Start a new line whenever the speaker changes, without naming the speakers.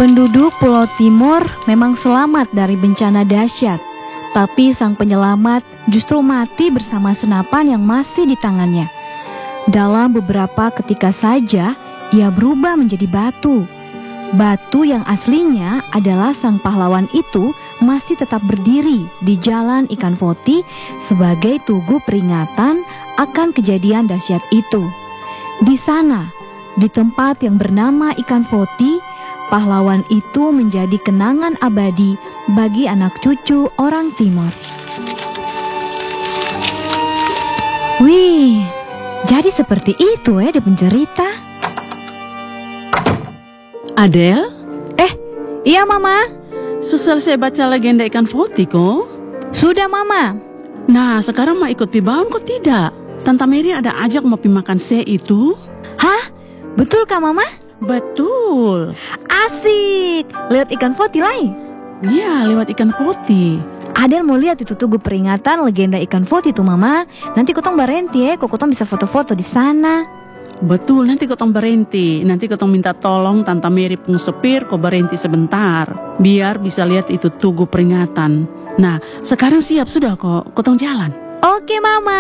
Penduduk Pulau Timor memang selamat dari bencana dahsyat, tapi sang penyelamat justru mati bersama senapan yang masih di tangannya. Dalam beberapa ketika saja, ia berubah menjadi batu. Batu yang aslinya adalah sang pahlawan itu masih tetap berdiri di Jalan Ikan Foti sebagai tugu peringatan akan kejadian dahsyat itu. Di sana, di tempat yang bernama Ikan Foti, pahlawan itu menjadi kenangan abadi bagi anak cucu orang Timor. Wih, jadi seperti itu di pencerita.
Adele?
Iya Mama.
Selesai baca legenda Ikan Foti kok?
Sudah Mama.
Nah, sekarang mau ikut pi bang kok tidak? Tante Mary ada ajak mau pi makan itu?
Hah? Betul kah Mama?
Betul.
Asik. Lihat Ikan Foti lain.
Iya, lewat Ikan Foti.
Adel mau lihat itu tugu peringatan legenda Ikan Foti tuh Mama. Nanti kotong berhenti kok kotong bisa foto-foto di sana.
Betul, nanti kotong berhenti. Nanti kotong minta tolong Tante Mary pung sepir kok berhenti sebentar. Biar bisa lihat itu tugu peringatan. Nah, sekarang siap sudah kok, kotong jalan.
Oke Mama.